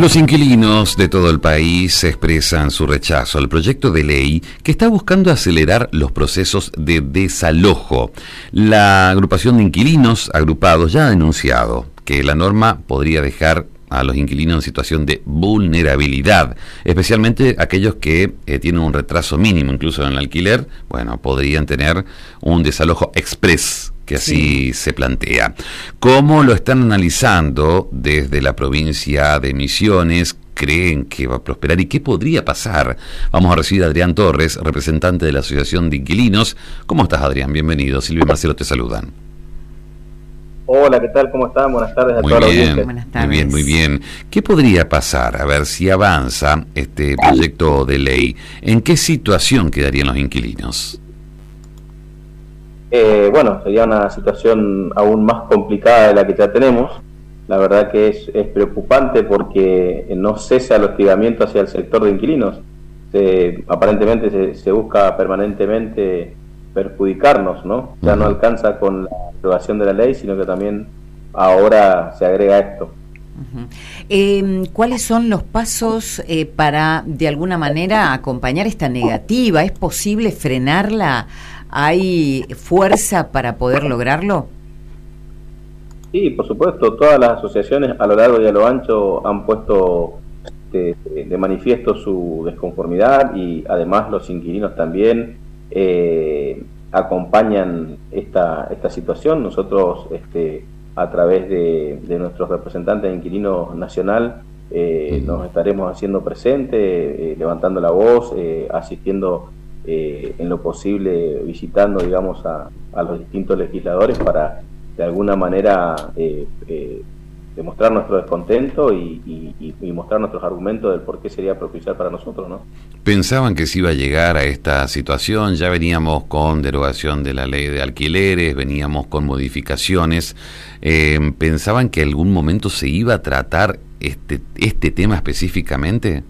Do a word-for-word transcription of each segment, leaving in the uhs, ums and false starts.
Los inquilinos de todo el país expresan su rechazo al proyecto de ley que está buscando acelerar los procesos de desalojo. La agrupación de inquilinos agrupados ya ha denunciado que la norma podría dejar a los inquilinos en situación de vulnerabilidad, especialmente aquellos que eh, tienen un retraso mínimo, incluso en el alquiler, bueno, podrían tener un desalojo express, que así sí se plantea. ¿Cómo lo están analizando desde la provincia de Misiones? ¿Creen que va a prosperar y qué podría pasar? Vamos a recibir a Adrián Torres, representante de la Asociación de Inquilinos. ¿Cómo estás, Adrián? Bienvenido. Silvia y Marcelo te saludan. Hola, ¿qué tal? ¿Cómo están? Buenas tardes a muy toda bien, la audiencia. Buenas tardes. Muy bien, muy bien. ¿Qué podría pasar? A ver si avanza este proyecto de ley. ¿En qué situación quedarían los inquilinos? Eh, bueno, sería una situación aún más complicada de la que ya tenemos. La verdad que es, es preocupante porque no cesa el hostigamiento hacia el sector de inquilinos. Se, aparentemente se, se busca permanentemente perjudicarnos, ¿no? Ya no alcanza con la aprobación de la ley, sino que también ahora se agrega esto. Uh-huh. Eh, ¿Cuáles son los pasos eh, para, de alguna manera, acompañar esta negativa? ¿Es posible frenarla? ¿Hay fuerza para poder lograrlo? Sí, por supuesto. Todas las asociaciones a lo largo y a lo ancho han puesto de, de manifiesto su desconformidad y además los inquilinos también eh, acompañan esta, esta situación. Nosotros, este, a través de, de nuestros representantes de Inquilinos Nacional, eh, nos estaremos haciendo presente, eh, levantando la voz, eh, asistiendo eh, en lo posible, visitando, digamos, a, a los distintos legisladores para, de alguna manera, eh, eh, demostrar nuestro descontento y, y, y mostrar nuestros argumentos del por qué sería propiciar para nosotros, ¿no? ¿Pensaban que se iba a llegar a esta situación? Ya veníamos con derogación de la ley de alquileres, veníamos con modificaciones. Eh, ¿Pensaban que en algún momento se iba a tratar este, este tema específicamente?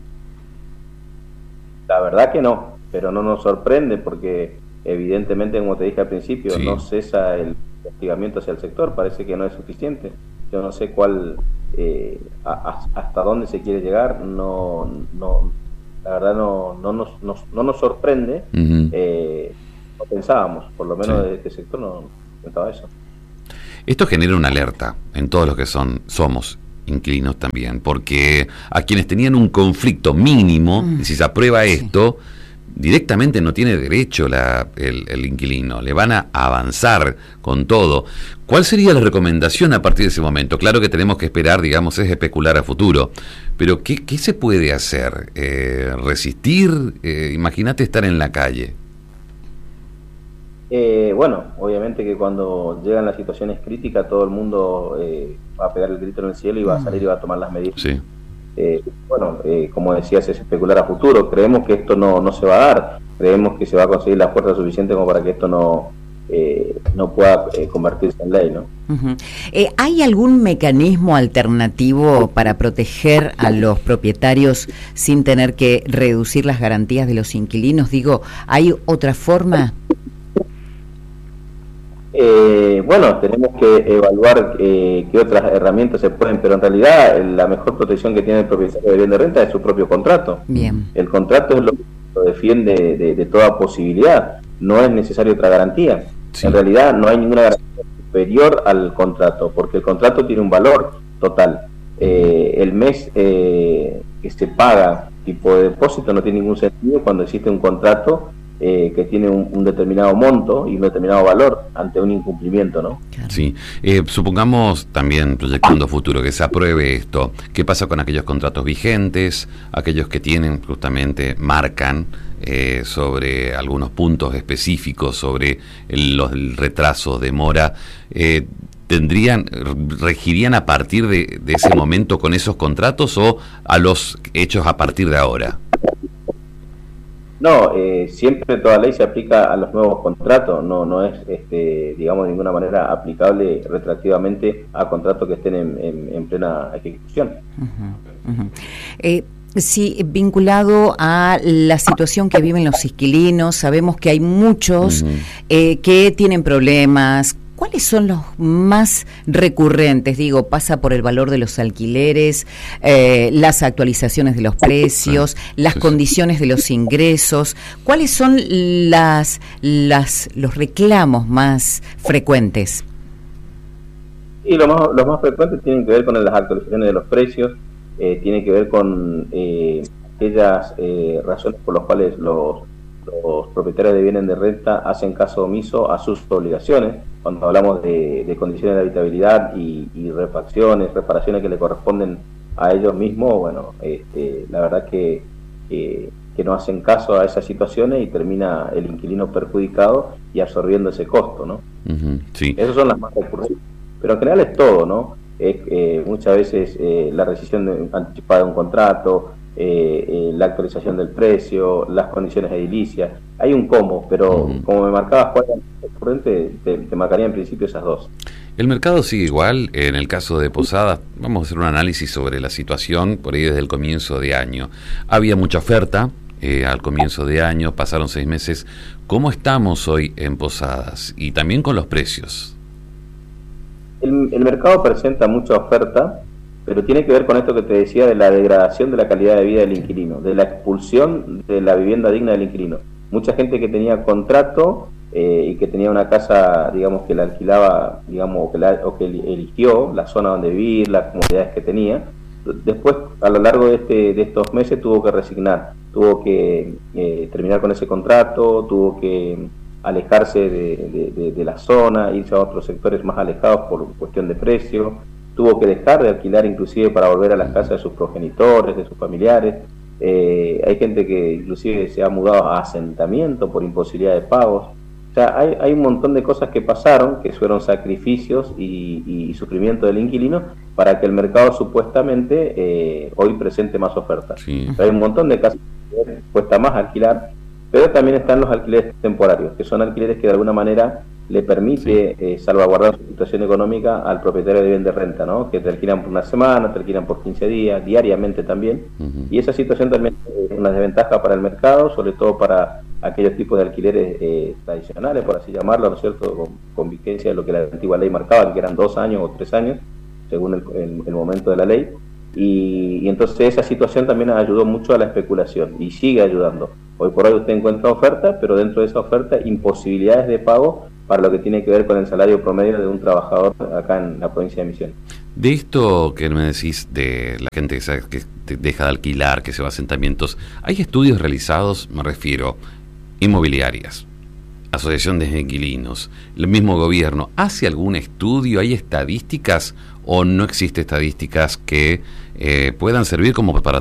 La verdad que no, pero no nos sorprende porque evidentemente, como te dije al principio, sí, no cesa el hostigamiento hacia el sector, parece que no es suficiente. Yo no sé cuál, eh, a, a, hasta dónde se quiere llegar, no, no, la verdad no, no, nos, nos, no nos sorprende, uh-huh. eh, no pensábamos, por lo menos sí, de este sector no pensaba eso. Esto genera una alerta en todos los que son somos inquilinos también, porque a quienes tenían un conflicto mínimo, uh-huh. si se aprueba esto, sí, directamente no tiene derecho la, el, el inquilino, le van a avanzar con todo. ¿Cuál sería la recomendación a partir de ese momento? Claro que tenemos que esperar, digamos, es especular a futuro, pero ¿qué, qué se puede hacer? Eh, ¿Resistir? Eh, imagínate estar en la calle. Eh, bueno, obviamente que cuando llegan las situaciones críticas todo el mundo eh, va a pegar el grito en el cielo y va a salir y va a tomar las medidas. Sí. Eh, bueno, eh, como decías, es especular a futuro. Creemos que esto no, no se va a dar. Creemos que se va a conseguir la fuerza suficiente como para que esto no, eh, no pueda eh, convertirse en ley, ¿no? Uh-huh. Eh, ¿Hay algún mecanismo alternativo para proteger a los propietarios sin tener que reducir las garantías de los inquilinos? Digo, ¿hay otra forma? Eh, bueno, tenemos que evaluar eh, qué otras herramientas se pueden, pero en realidad eh, la mejor protección que tiene el propietario de bien de renta es su propio contrato. Bien. El contrato es lo que lo defiende de, de toda posibilidad, no es necesaria otra garantía. Sí. En realidad no hay ninguna garantía superior al contrato, porque el contrato tiene un valor total. Eh, el mes eh, que se paga tipo de depósito no tiene ningún sentido cuando existe un contrato Eh, que tiene un, un determinado monto y un determinado valor ante un incumplimiento, ¿no? Sí. Eh, supongamos también, proyectando futuro, que se apruebe esto. ¿Qué pasa con aquellos contratos vigentes, aquellos que tienen, justamente, marcan eh, sobre algunos puntos específicos, sobre el, los, el retraso, demora? Eh, ¿Tendrían, regirían a partir de, de ese momento con esos contratos o a los hechos a partir de ahora? No, eh, siempre toda ley se aplica a los nuevos contratos, no no es, este, digamos, de ninguna manera aplicable retroactivamente a contratos que estén en, en, en plena ejecución. Uh-huh, uh-huh. Eh, sí, vinculado a la situación que viven los inquilinos, sabemos que hay muchos uh-huh. eh, que tienen problemas. ¿cuáles son los más recurrentes? Digo, pasa por el valor de los alquileres, eh, las actualizaciones de los precios, las condiciones de los ingresos. ¿Cuáles son las, las, los reclamos más frecuentes? Y lo más, los más frecuentes tienen que ver con las actualizaciones de los precios, eh, tienen que ver con eh, aquellas eh, razones por las cuales los, los propietarios de bienes de renta hacen caso omiso a sus obligaciones, cuando hablamos de, de condiciones de habitabilidad y, y refacciones, reparaciones que le corresponden a ellos mismos. Bueno, este, la verdad que, que, que no hacen caso a esas situaciones y termina el inquilino perjudicado y absorbiendo ese costo, ¿no? Uh-huh, sí. Esas son las más recurrentes. Pero en general es todo, ¿no? Es, eh, muchas veces eh, la rescisión de, anticipada de un contrato, eh, eh, la actualización del precio, las condiciones edilicias. Hay un cómo, pero uh-huh. como me marcabas cuál era el recurrente, te, te marcaría en principio esas dos. El mercado sigue igual. En el caso de Posadas, vamos a hacer un análisis sobre la situación por ahí desde el comienzo de año. Había mucha oferta eh, al comienzo de año, pasaron seis meses. ¿Cómo estamos hoy en Posadas? Y también con los precios. El, el mercado presenta mucha oferta, pero tiene que ver con esto que te decía de la degradación de la calidad de vida del inquilino, de la expulsión de la vivienda digna del inquilino. Mucha gente que tenía contrato eh, y que tenía una casa, digamos, que la alquilaba, digamos, o que, la, o que eligió la zona donde vivir, las comodidades que tenía, después, a lo largo de, este, de estos meses, tuvo que resignar, tuvo que eh, terminar con ese contrato, tuvo que alejarse de, de, de, de la zona, irse a otros sectores más alejados por cuestión de precio, tuvo que dejar de alquilar inclusive para volver a las casas de sus progenitores, de sus familiares. Eh, hay gente que inclusive se ha mudado a asentamiento por imposibilidad de pagos. O sea, hay, hay un montón de cosas que pasaron, que fueron sacrificios y, y, y sufrimiento del inquilino para que el mercado supuestamente eh, hoy presente más ofertas. Sí. Hay un montón de casas que cuesta más alquilar, pero también están los alquileres temporarios, que son alquileres que de alguna manera le permite sí. eh, salvaguardar su situación económica al propietario de bien de renta, ¿no? Que te alquilan por una semana, te alquilan por quince días, diariamente también. Uh-huh. Y esa situación también es una desventaja para el mercado, sobre todo para aquellos tipos de alquileres eh, tradicionales, por así llamarlo, ¿no es cierto?, con, con vigencia de lo que la antigua ley marcaba, que eran dos años o tres años, según el, el, el momento de la ley. Y, y entonces esa situación también ayudó mucho a la especulación y sigue ayudando. Hoy por hoy usted encuentra oferta, pero dentro de esa oferta imposibilidades de pago para lo que tiene que ver con el salario promedio de un trabajador acá en la provincia de Misiones. De esto que me decís de la gente que deja de alquilar, que se va a asentamientos, ¿hay estudios realizados, me refiero, inmobiliarias, asociación de inquilinos, el mismo gobierno, hace algún estudio, hay estadísticas o no existe estadísticas que eh, puedan servir como para